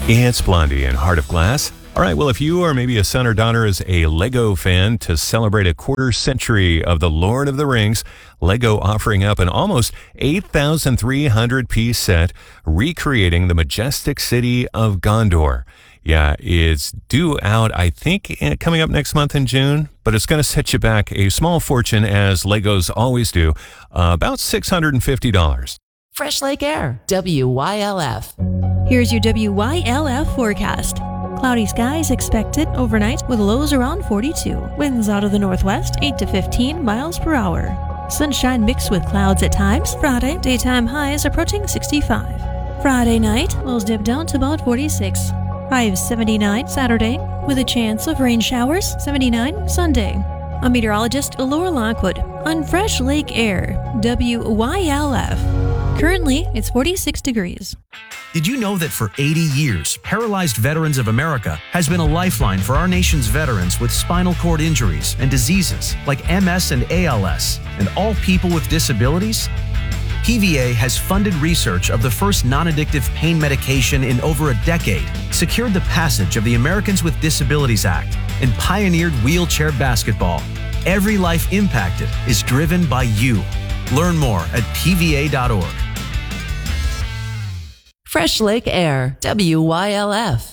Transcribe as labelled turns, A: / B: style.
A: It's Blondie in Heart of Glass. All right, well, if you or maybe a son or daughter is a Lego fan, to celebrate a quarter century of The Lord of the Rings, Lego offering up an almost 8,300-piece set recreating the majestic city of Gondor. Yeah, it's due out, I think, coming up next month in June, but it's going to set you back a small fortune, as Legos always do, about $650.
B: Fresh Lake Air, WYLF.
C: Here's your WYLF forecast. Cloudy skies expected overnight with lows around 42. Winds out of the northwest 8 to 15 miles per hour. Sunshine mixed with clouds at times. Friday, daytime highs approaching 65. Friday night, lows dip down to about 46. Highs 79 Saturday, with a chance of rain showers, 79 Sunday. I'm meteorologist Laura Lockwood on Fresh Lake Air, WYLF. Currently, it's 46 degrees.
D: Did you know that for 80 years, Paralyzed Veterans of America has been a lifeline for our nation's veterans with spinal cord injuries and diseases like MS and ALS, and all people with disabilities? PVA has funded research of the first non-addictive pain medication in over a decade, secured the passage of the Americans with Disabilities Act, and pioneered wheelchair basketball. Every life impacted is driven by you. Learn more at pva.org.
B: Fresh Lake Air, WYLF.